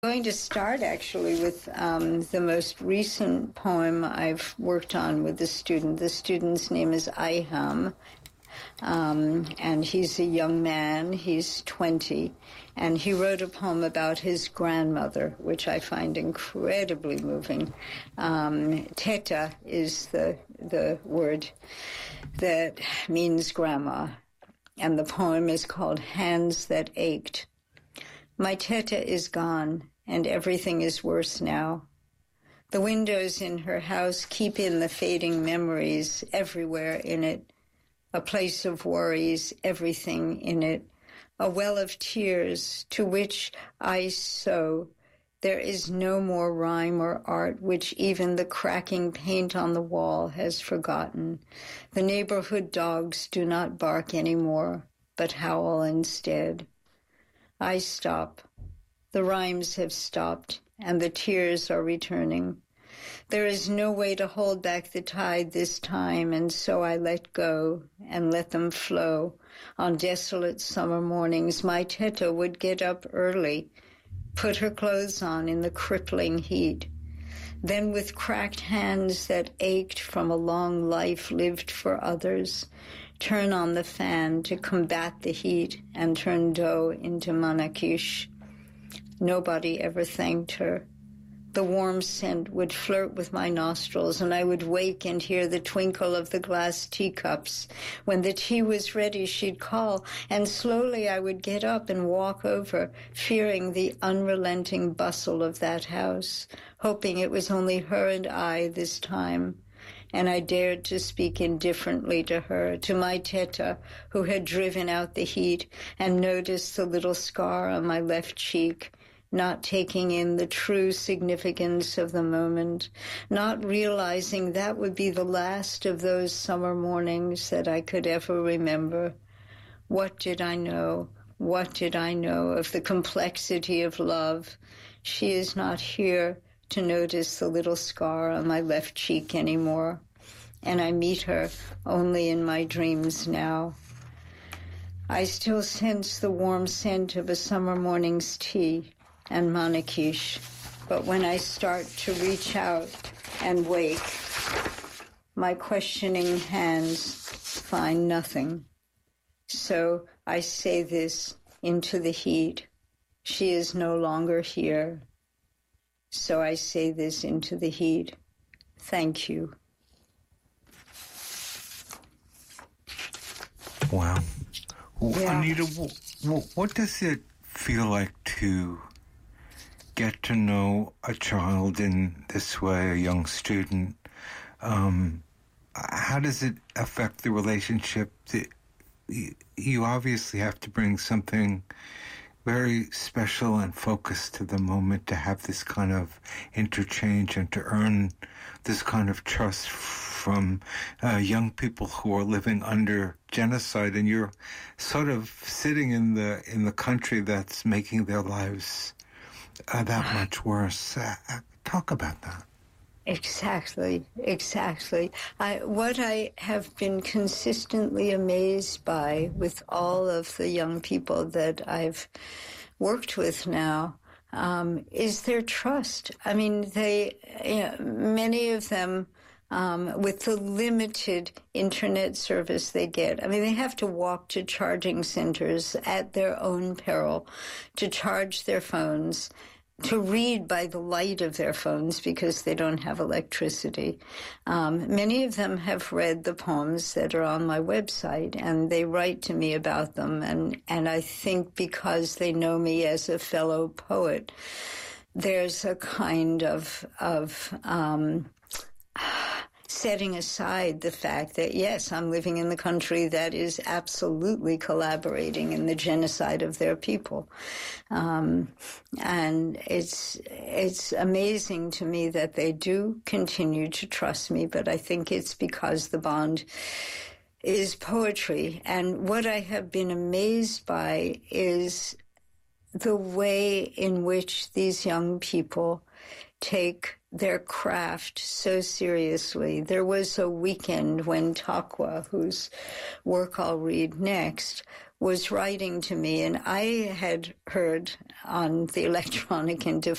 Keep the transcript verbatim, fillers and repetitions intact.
Going to start actually with um, the most recent poem I've worked on with the student. The student's name is Iham, um, and he's a young man. He's twenty, and he wrote a poem about his grandmother, which I find incredibly moving. Um, Teta is the the word that means grandma, and the poem is called Hands That Ached. My Teta is gone, and everything is worse now. The windows in her house keep in the fading memories everywhere in it, a place of worries, everything in it, a well of tears to which I sew. There is no more rhyme or art which even the cracking paint on the wall has forgotten. The neighborhood dogs do not bark anymore, but howl instead. I stop. The rhymes have stopped, and the tears are returning. There is no way to hold back the tide this time, and so I let go and let them flow. On desolate summer mornings, my Teta would get up early, put her clothes on in the crippling heat. Then with cracked hands that ached from a long life lived for others, turn on the fan to combat the heat and turn dough into manakish. Nobody ever thanked her. The warm scent would flirt with my nostrils, and I would wake and hear the twinkle of the glass teacups. When the tea was ready, she'd call, and slowly I would get up and walk over, fearing the unrelenting bustle of that house, hoping it was only her and I this time. And I dared to speak indifferently to her, to my Teta, who had driven out the heat, and noticed the little scar on my left cheek, not taking in the true significance of the moment, not realizing that would be the last of those summer mornings that I could ever remember. What did I know? What did I know of the complexity of love? She is not here to notice the little scar on my left cheek anymore, and I meet her only in my dreams now. I still sense the warm scent of a summer morning's tea and manakish, but when I start to reach out and wake, my questioning hands find nothing. So I say this into the heat. She is no longer here. So I say this into the heat. Thank you. Wow. Yeah. Anita, what does it feel like to get to know a child in this way, a young student? Um, how does it affect the relationship? You obviously have to bring something very special and focused to the moment to have this kind of interchange and to earn this kind of trust from uh, young people who are living under genocide, and you're sort of sitting in the in the country that's making their lives uh, that much worse. Uh, talk about that. Exactly, exactly. I, what I have been consistently amazed by with all of the young people that I've worked with now um, is their trust. I mean, they, you know, many of them, um, with the limited internet service they get, I mean, they have to walk to charging centers at their own peril to charge their phones, to read by the light of their phones because they don't have electricity. Um, many of them have read the poems that are on my website, and they write to me about them. And, and I think because they know me as a fellow poet, there's a kind of, of um, setting aside the fact that, yes, I'm living in the country that is absolutely collaborating in the genocide of their people. Um, and it's it's amazing to me that they do continue to trust me, but I think it's because the bond is poetry. And what I have been amazed by is the way in which these young people take their craft so seriously. There was a weekend when Takwa, whose work I'll read next, was writing to me, and I had heard on the electronic and